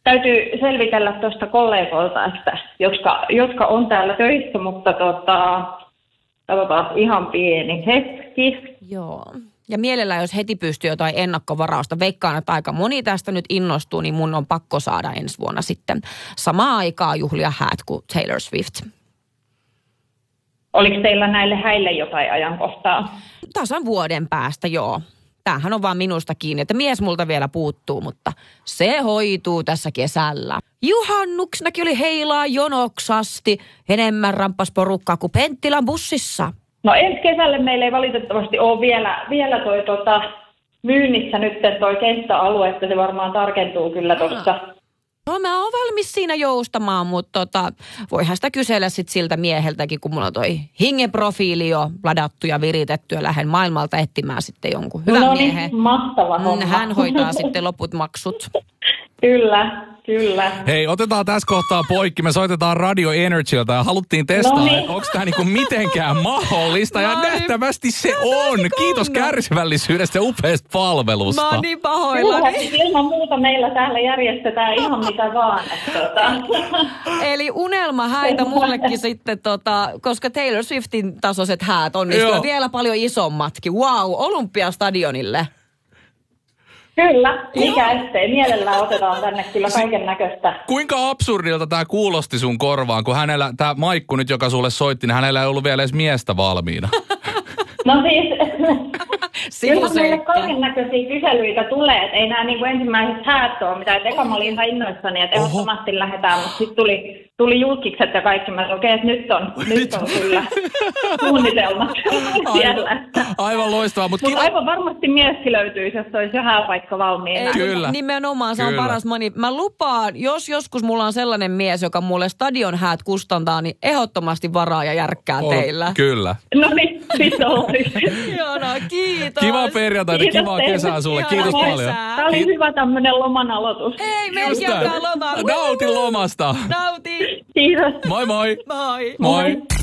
täytyy selvitellä tuosta kollegoilta, että, jotka on täällä töissä, mutta katsotaan ihan pieni hetki. Joo. Ja mielellään, jos heti pystyy jotain ennakkovarausta, veikkaan, että aika moni tästä nyt innostuu, niin mun on pakko saada ensi vuonna sitten samaa aikaa juhlia häät kuin Taylor Swift. Oliko teillä näille häille jotain ajankohtaa? Tasan vuoden päästä, joo. Tämähän on vaan minusta kiinni, että mies multa vielä puuttuu, mutta se hoituu tässä kesällä. Juhannuksenakin oli heilaa jonoksasti. Enemmän rampas porukkaa kuin Penttilän bussissa. No ensi kesälle meillä ei valitettavasti ole vielä myynnissä nyt toi kenttäalue, että se varmaan tarkentuu kyllä tuossa. No mä oon valmis siinä joustamaan, mutta voihan sitä kysellä sit siltä mieheltäkin, kun mulla on toi hingeprofiili jo ladattu ja viritetty ja lähden maailmalta etsimään sitten jonkun hyvän miehen. Mahtava homma. Hän hoitaa sitten loput maksut. Kyllä. Hei, otetaan tässä kohtaa poikki. Me soitetaan Radio Energyltä ja haluttiin testaa, että onko tämä niinku mitenkään mahdollista. Ja nähtävästi se on. Kiitos kärsivällisyydestä ja upeasta palvelusta. Mä oon niin pahoillani. Ilman muuta meillä täällä järjestetään ihan mitä vaan. Eli unelmahäitä mullekin sitten, koska Taylor Swiftin tasoiset häät onnistuvat vielä paljon isommatkin. Wow, Olympiastadionille. Kyllä, mikä ettei. Mielellään otetaan tänne kyllä kaiken näköistä. Kuinka absurdilta tämä kuulosti sun korvaan, kun hänellä, tämä Maikku nyt, joka sulle soitti, niin hänellä ei ollut vielä edes miestä valmiina? No siis, kyllä meille kaiken näköisiä kyselyitä tulee, että ei nämä niin kuin ensimmäiset häät ole mitään. Eka mä olin ihan innoissani, että ehdottomasti lähdetään, mutta sitten tuli julkikset ja kaikki. Mä sanoin, että nyt on kyllä suunnitelmat siellä. Aivan loistavaa. Mutta aivan varmasti mieskin löytyisi, jos olisi jo hääpaikka valmiina. Kyllä. Nimenomaan, se on paras moni. Mä lupaan, jos joskus mulla on sellainen mies, joka mulle stadion häät kustantaa, niin ehdottomasti varaa ja järkkää teillä. Kyllä. No niin, sitten olisi. Ihanaa, kiitos. Kiva perjantaita, kivaa kesää sulle. Kiitos paljon. Tämä oli hyvä tämmöinen loman aloitus. Ei, meillä alkaa lomaa. Nauti lomasta. Nauti. Kiitos. Moi moi. Moi. Moi.